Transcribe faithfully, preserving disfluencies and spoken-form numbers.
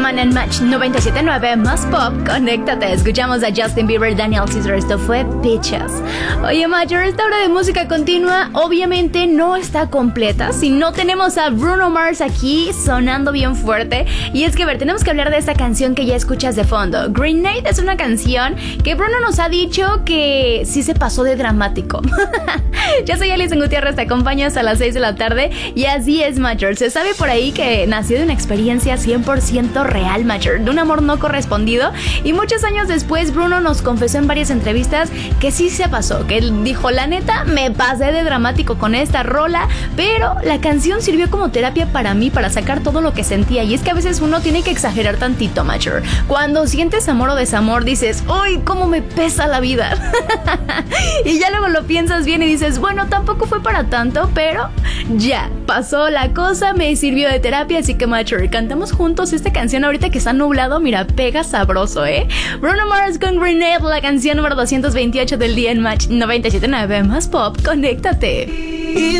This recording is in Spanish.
semana en Match noventa y siete punto nueve más pop. Conéctate, escuchamos a Justin Bieber, Daniel Caesar, esto fue Peaches. Oye, Matcher, esta hora de música continua obviamente no está completa si no tenemos a Bruno Mars aquí sonando bien fuerte. Y es que, a ver, tenemos que hablar de esta canción que ya escuchas de fondo. Grenade es una canción que Bruno nos ha dicho que sí se pasó de dramático. Yo soy Alison Gutiérrez, te acompaño hasta las seis de la tarde. Y así es, Matcher. Se sabe por ahí que nació de una experiencia cien por ciento real, Matcher, de un amor no correspondido. Y muchos años después, Bruno nos confesó en varias entrevistas que sí se pasó, que él dijo, la neta, me pasé de dramático con esta rola, pero la canción sirvió como terapia para mí, para sacar todo lo que sentía. Y es que a veces uno tiene que exagerar tantito, Matcher. Cuando sientes amor o desamor, dices, uy, cómo me pesa la vida. Y ya luego lo piensas bien y dices, bueno, tampoco fue para tanto, pero ya pasó la cosa, me sirvió de terapia. Así que, Matcher, cantamos juntos esta canción ahorita que está nublado. Mira, pega sabroso, ¿eh? Bruno Mars con Grenade, la canción número doscientos veintiocho del día en Match noventa y siete punto nueve más pop. Conéctate.